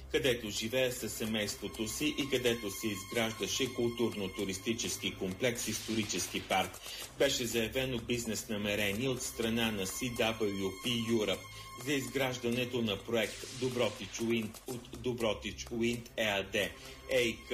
където живее със семейството си и където се изграждаше културно-туристически комплекс «Исторически парк». Беше заявено бизнес намерение от страна на CWP Europe за изграждането на проект Добротич Уинд от Добротич Уинд ЕАД, ЕИК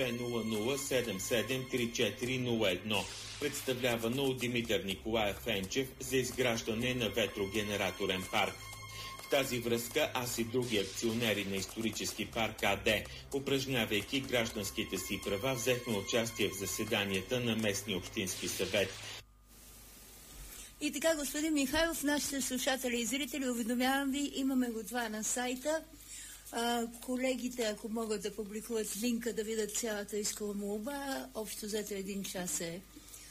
200773401, представлявано от Димитър Николаев Фенчев за изграждане на ветрогенераторен парк. В тази връзка аз и други акционери на Исторически парк АД, упражнявайки гражданските си права, взехме участие в заседанията на местния общински съвет. И така, господин Михайлов, нашите слушатели и зрители, уведомявам ви, имаме го това на сайта. Колегите, ако могат да публикуват линка, да видят цялата искова молба, общо взето 1 час е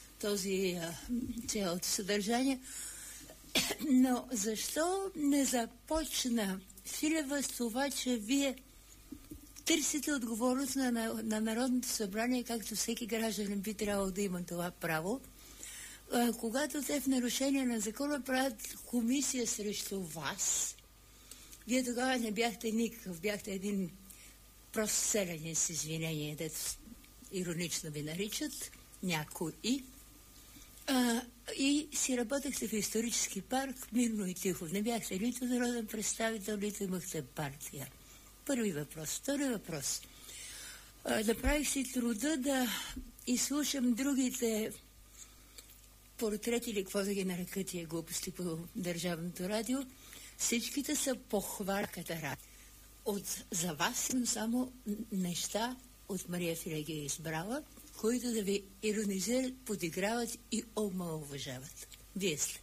цялото съдържание. Но защо не започна Филева с това, че вие търсите отговорност на Народното събрание, както всеки гражданин би трябвало да има това право, когато те в нарушение на закона правят комисия срещу вас? Вие тогава не бяхте никакъв, бяхте един прост селянин с извинение, дето иронично ви наричат някои. И си работехте в Исторически парк мирно и тихо. Не бяхте нито народен представител, нито имахте партия. Първи въпрос. Втори въпрос. Направих си труда да изслушам другите портрети или какво да ги нарека тия глупости по Държавното радио. Всичките са похварката. За вас съм само неща от Мария Филеги е избрала, които да ви иронизират, подиграват и омаловажават. Вие сте.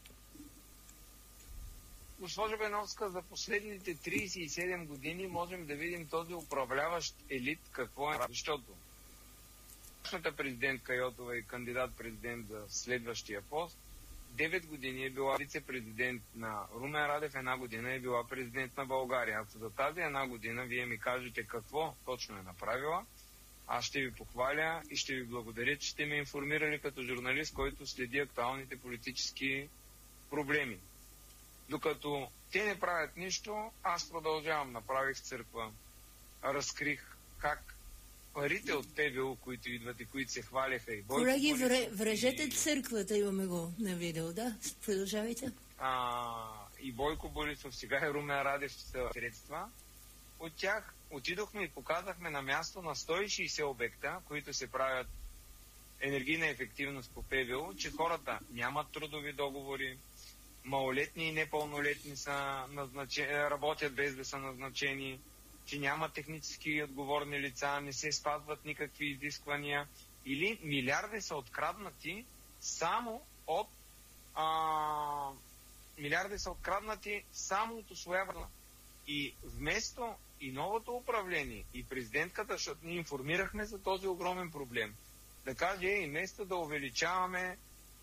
Госпожо Беновска, за последните 37 години можем да видим този управляващ елит какво е. Защото президентка Йотова и кандидат-президент за следващия пост 9 години е била вице-президент на Румен Радев, 1 година е била президент на България. Ако за тази 1 година вие ми кажете какво точно е направила, аз ще ви похваля и ще ви благодаря, че сте ме информирали като журналист, който следи актуалните политически проблеми. Докато те не правят нищо, аз продължавам. Направих църква, разкрих как парите от ТВО, които идват и които се хваляха и Бойко Колеги, врежете църквата, имаме го на видео, да? Продължавайте. И Бойко Борисов, сега и Румен Радев са средства. От тях отидохме и показахме на място на 160 обекта, които се правят енергийна ефективност по ПВО, че хората нямат трудови договори, малолетни и непълнолетни са работят без да са назначени, че няма технически отговорни лица, не се спазват никакви изисквания или милиарди са откраднати само от усвояване. И вместо и новото управление, и президентката, защото ни информирахме за този огромен проблем, да каже, и вместо да увеличаваме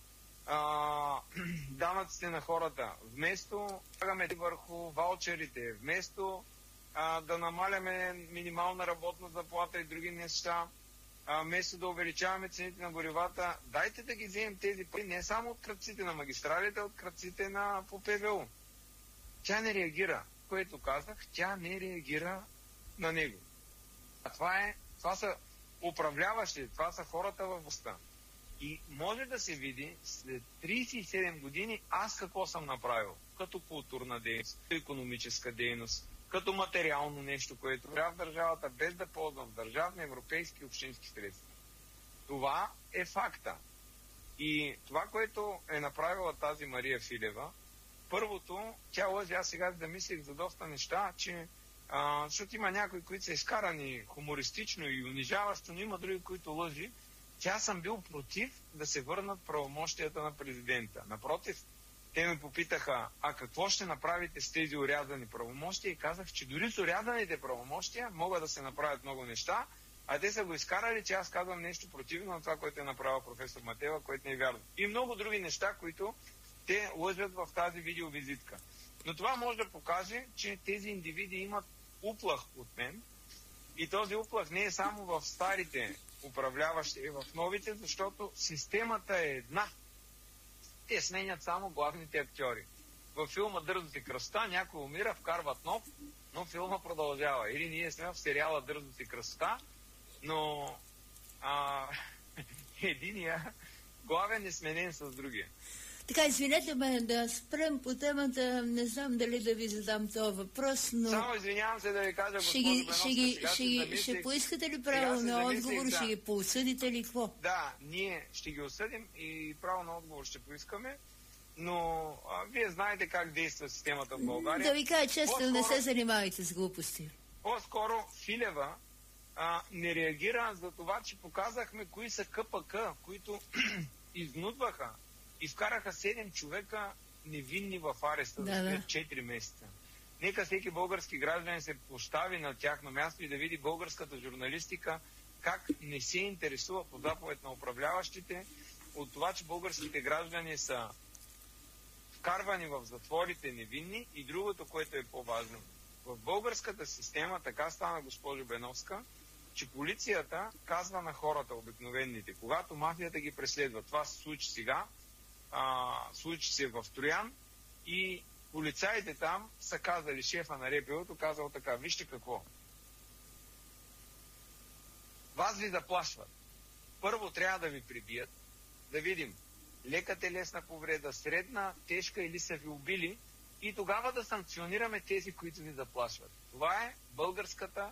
данъците на хората, вместо слагаме върху ваучерите, вместо да намаляме минимална работна заплата и други неща, вместо да увеличаваме цените на горивата, дайте да ги вземем тези пари не само от кръците на магистралите, а от кръците по ПВО. Тя не реагира. Което казах, тя не реагира на него. Това са управляващи, това са хората във властта. И може да се види след 37 години аз какво съм направил. Като културна дейност, като икономическа дейност, като материално нещо, което трябва в държавата, без да ползвам държавни, европейски и общински средства. Това е факта. И това, което е направила тази Мария Филева, първото, тя лъжи, аз сега да мислих за доста неща, че защото има някои, които са изкарани хумористично и унижаващо, но има други, които лъжи. Тя съм бил против да се върнат правомощията на президента. Напротив, те ме попитаха, какво ще направите с тези орязани правомощия, и казах, че дори с орязаните правомощия могат да се направят много неща, а те са го изкарали, че аз казвам нещо противно на това, което е направила професор Матева, което не е вярно. И много други неща, които те лъжат в тази видеовизитка. Но това може да покаже, че тези индивиди имат уплах от мен, и този уплах не е само в старите управляващи, и в новите, защото системата е една. Те сменят само главните актьори. във филма Дързост и красота, някой умира, вкарват нов, но филма продължава. Или ние сме в сериала Дързост и красота, но единия главен е сменен с другия. Така, извинете ме да спрем по темата, не знам дали да ви задам този въпрос, но... Само извинявам се да ви кажа, госпожо Беновска, ще поискате ли право на отговор, ще ги поосъдите ли какво? Да, ние ще ги осъдим и право на отговор ще поискаме, но вие знаете как действа системата в България. Да ви кажа честно, не се занимавайте с глупости. По-скоро Филева не реагира за това, че показахме кои са КПК, които изнудваха и вкараха 7 човека невинни в ареста за 4 месеца. Нека всеки български гражданин се постави на тяхно място и да види българската журналистика как не се интересува по заповед на управляващите от това, че българските граждани са вкарвани в затворите невинни и другото, което е по-важно. В българската система така стана, госпожо Беновска, че полицията казва на хората, обикновените, когато мафията ги преследва. Това се случи сега, случи се в Троян и полицаите там са казали, шефа на РПУ-то казал така, вижте какво. Вас ви заплашват. Първо трябва да ви прибият, да видим лека телесна повреда, средна, тежка или са ви убили и тогава да санкционираме тези, които ви заплашват. Това е българската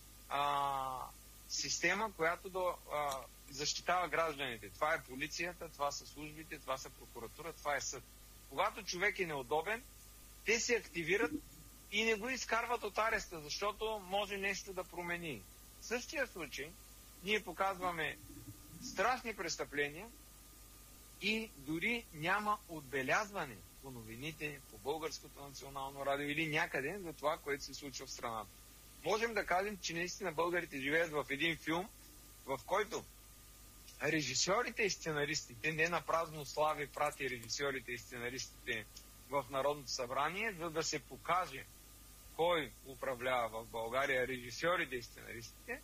система, която да защитава гражданите. Това е полицията, това са службите, това са прокуратура, това е съд. Когато човек е неудобен, те се активират и не го изкарват от ареста, защото може нещо да промени. В същия случай ние показваме страшни престъпления и дори няма отбелязване по новините, по Българското национално радио или някъде за това, което се случва в страната. Можем да кажем, че наистина българите живеят в един филм, в който режисьорите и сценаристите, не на празно слави прати режисьорите и сценаристите в Народното събрание, за да се покаже кой управлява в България режисьорите и сценаристите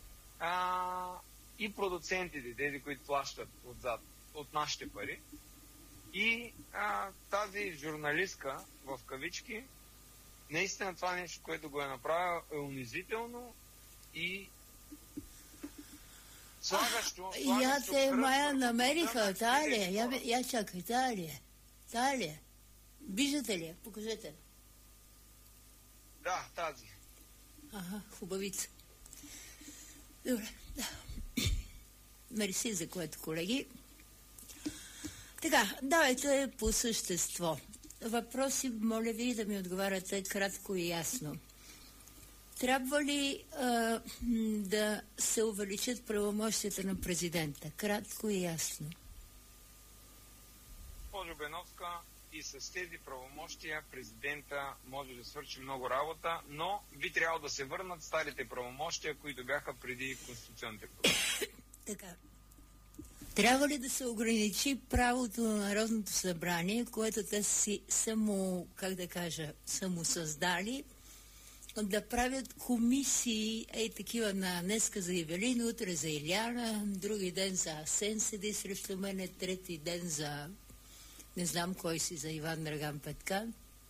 и продуцентите, тези, които плащат отзад от нашите пари. И тази журналистка, в кавички, наистина това нещо, което го е направил, е унизително и слагащо. Я те Майя намериха, тая ли е? Я чакай, тая ли е? Тая ли е? Виждате ли я? Покажете. Да, тази. Ага, хубавица. Добре. Мерси за което, колеги. Така, давайте по същество. Въпроси, моля ви да ми отговаряте кратко и ясно. Трябва ли да се увеличат правомощията на президента? Кратко и ясно. Госпожо Беновска, и с тези правомощия президента може да свърши много работа, но би трябвало да се върнат старите правомощия, които бяха преди конституционните промени. Така. Трябва ли да се ограничи правото на Народното събрание, което те си самосъздали, да правят комисии, такива на днеска за Ивелин, утре за Иляна, други ден за Асен седи срещу мене, трети ден за не знам кой си, за Иван Драган Петкан.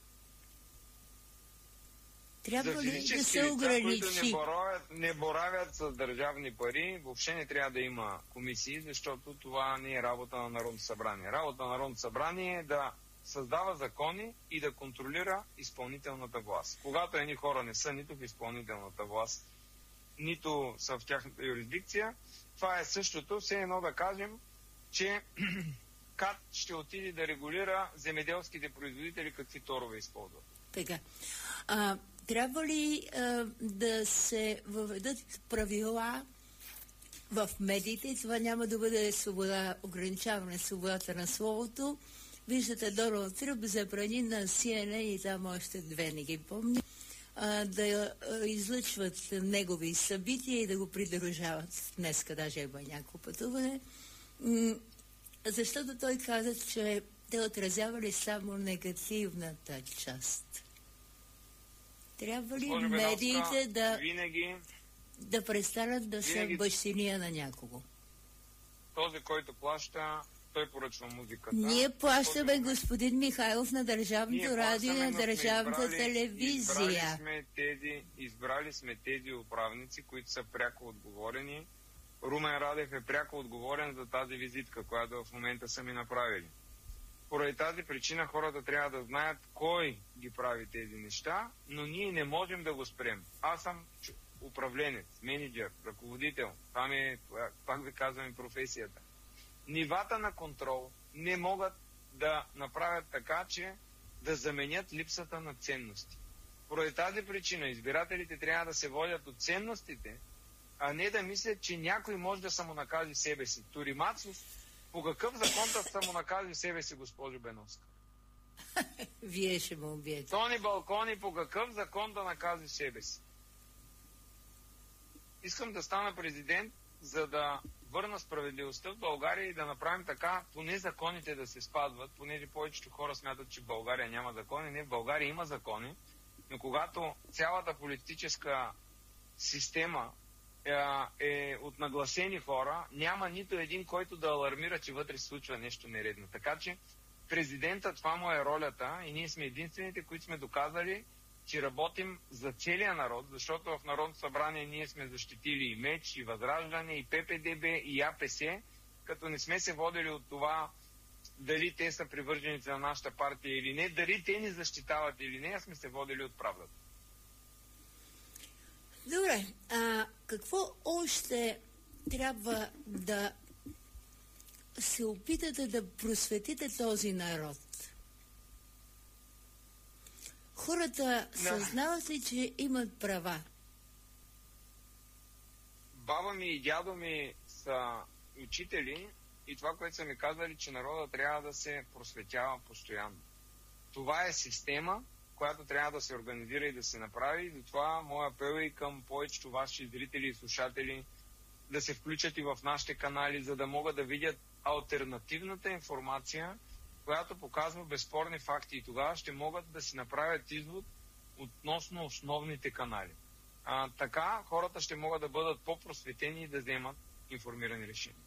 Трябва ли да се ограничи? Които не боравят с държавни пари, въобще не трябва да има комисии, защото това не е работа на Народното събрание. Работа на Народното събрание е да създава закони и да контролира изпълнителната власт. Когато едни хора не са нито в изпълнителната власт, нито са в тяхната юрисдикция, това е същото. Все едно да кажем, че КАТ ще отиде да регулира земеделските производители какви торове използват. Така. Трябва ли да се въведат правила в медиите? Това няма да бъде ограничаване свободата на словото. Виждате, Доналд Тръмп забрани на CNN и там още две, не ги помня, да излъчват негови събития и да го придружават. Днеска даже има някакво пътуване. Защото той каза, че те отразявали само негативната част. Трябва ли медиите да престанат да са бащиния на някого? Този, който плаща, той поръчва музиката. Ние плащаме, господин Михайлов, на Държавното радио и на Държавната телевизия. Избрали сме тези управници, които са пряко отговорени. Румен Радев е пряко отговорен за тази визитка, която в момента са ми направили. Поради тази причина хората трябва да знаят кой ги прави тези неща, но ние не можем да го спрем. Аз съм управленец, менеджер, ръководител. Това е, пак ви казвам, професията. Нивата на контрол не могат да направят така, че да заменят липсата на ценности. Поради тази причина избирателите трябва да се водят от ценностите, а не да мислят, че някой може да самонакаже себе си. Торимацов, по какъв закон да самонакаже себе си, госпожо Беновска? Вие ще му убиете. Тони Балкони, по какъв закон да накази себе си? Искам да стана президент, за да върна справедливостта в България и да направим така, поне законите да се спазват, понеже повечето хора смятат, че в България няма закони. Не, в България има закони, но когато цялата политическа система е от нагласени хора, няма нито един, който да алармира, че вътре се случва нещо нередно. Така че президента, това му е ролята и ние сме единствените, които сме доказали, че работим за целия народ, защото в Народното събрание ние сме защитили и МЕЧ, и Възраждане, и ППДБ, и АПС, като не сме се водили от това дали те са привърженици на нашата партия или не, дали те ни защитават или не, а сме се водили от правдата. Добре, какво още трябва да се опитате да просветите този народ? Хората съзнават ли, че имат права? Баба ми и дядо ми са учители и това, което са ми казали, че народа трябва да се просветява постоянно. Това е система, която трябва да се организира и да се направи. И затова моя апел е и към повечето ваши зрители и слушатели да се включат и в нашите канали, за да могат да видят алтернативната информация, която показва безспорни факти и тогава ще могат да си направят извод относно основните канали. Така хората ще могат да бъдат по-просветени и да вземат информирани решения.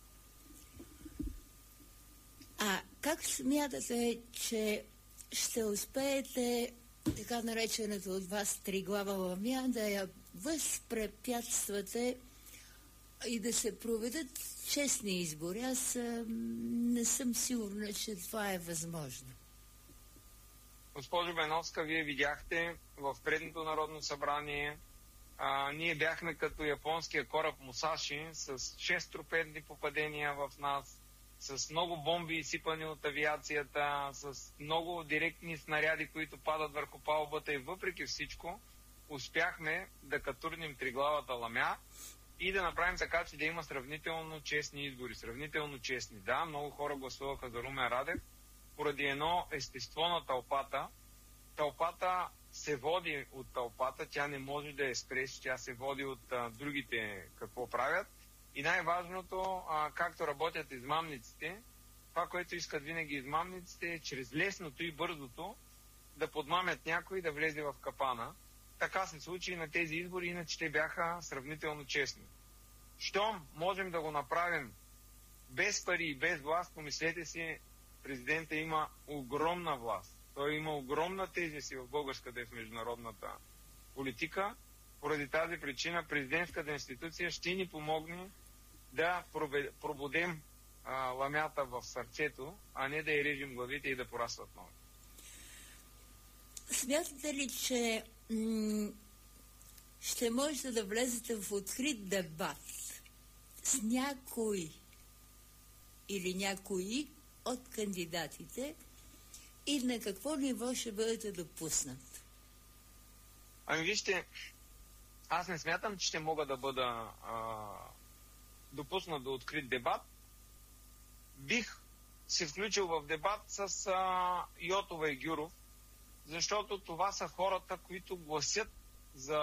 Как смятате, че ще успеете така наречената от вас триглава ламя да я възпрепятствате и да се проведат честни избори? Аз не съм сигурна, че това е възможно. Госпожо Беновска, вие видяхте в предното Народно събрание, ние бяхме като японския кораб Мусаши с 6 торпедни попадения в нас, с много бомби изсипани от авиацията, с много директни снаряди, които падат върху палубата и въпреки всичко успяхме да катурним триглавата ламя и да направим така, че да има сравнително честни избори. Сравнително честни. Да, много хора гласуваха за Румен Радев поради едно естество на тълпата. Тълпата се води от тълпата, тя не може да я спреш, тя се води от другите какво правят. И най-важното, както работят измамниците, това, което искат винаги измамниците, е чрез лесното и бързото да подмамят някой да влезе в капана. Така се случи и на тези избори, иначе те бяха сравнително честни. Щом можем да го направим без пари и без власт, помислете си, президента има огромна власт. Той има огромна тежест в българската и в международната политика. Поради тази причина президентската институция ще ни помогне да пробудем ламята в сърцето, а не да я режем главите и да порастват нови. Смятате ли, че ще можете да влезете в открит дебат с някой или някои от кандидатите и на какво ниво ще бъдете допуснат? Ами вижте, аз не смятам, че ще мога да бъда допуснат до открит дебат. Бих се включил в дебат с Йотова и Гюров, защото това са хората, които гласят за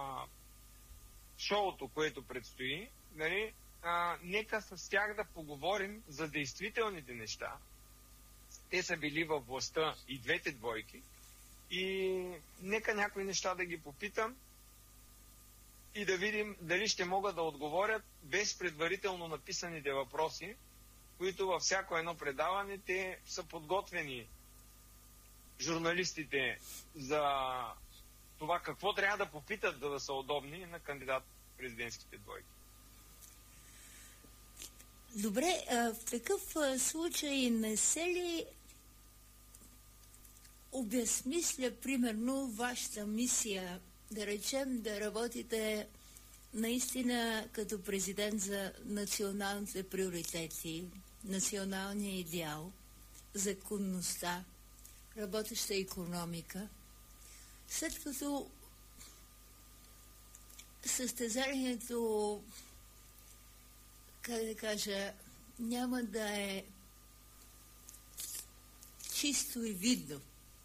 шоуто, което предстои. Нали? Нека с тях да поговорим за действителните неща. Те са били във властта и двете двойки. И нека някои неща да ги попитам и да видим дали ще могат да отговорят без предварително написаните въпроси които във всяко едно предаване те са подготвени журналистите за това какво трябва да попитат, за да са удобни на кандидат в президентските двойки. Добре, в такъв случай не се ли обезмисля, примерно, вашата мисия, да речем, да работите наистина като президент за националните приоритети, националния идеал, законността, работеща икономика, след като състезанието, как да кажа, няма да е чисто и видно.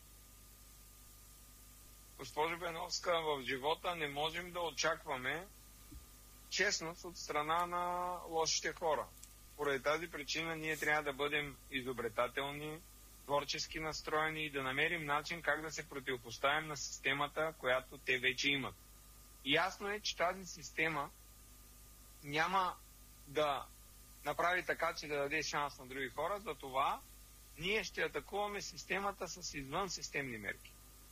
Госпожо Беновска, в живота не можем да очакваме честност от страна на лошите хора. Поради тази причина ние трябва да бъдем изобретателни, творчески настроени и да намерим начин как да се противопоставим на системата, която те вече имат. И ясно е, че тази система няма да направи така, че да даде шанс на други хора, затова ние ще атакуваме системата с извънсистемни мерки.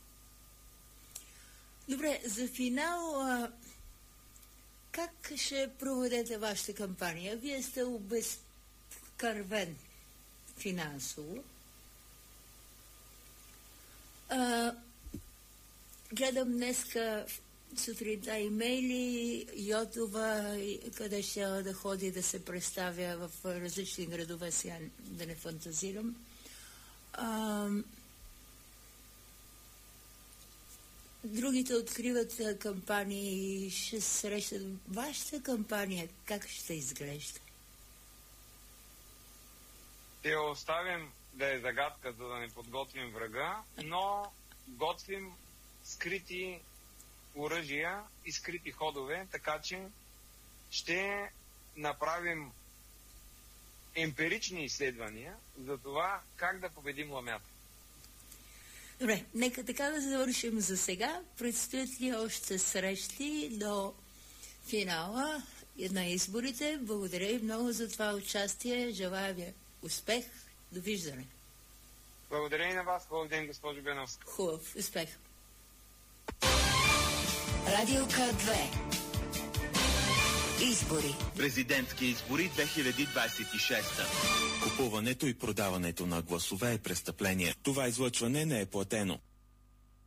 Добре, за финал, как ще проведете вашата кампания? Вие сте обезкървен финансово. Гледам днеска сутринта имейли, Йотова, къде ще да ходи да се представя в различни градове, сега да не фантазирам. Другите откриват кампании и ще срещат. Вашата кампания как ще изглежда? Ще оставим да е загадка, за да не подготвим врага, но готвим скрити оръжия и скрити ходове, така че ще направим емпирични изследвания за това как да победим ламята. Добре, нека така да завършим за сега. Предстоят ли още срещи до финала на изборите? Благодаря ви много за това участие. Желая ви успех. Довиждане. Благодаря и на вас. Хубав ден, госпожо Беновска. Хубав успех. Радио К2. Избори. Президентски избори 2026. Купуването и продаването на гласове е престъпление. Това излъчване не е платено.